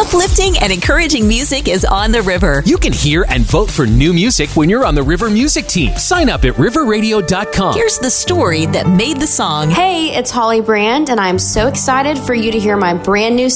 Uplifting and encouraging music is on the river. You can hear and vote for new music when you're on the River Music Team. Sign up at riverradio.com. Here's the story that made the song. Hey, it's Holly Brand, and I'm so excited for you to hear my brand new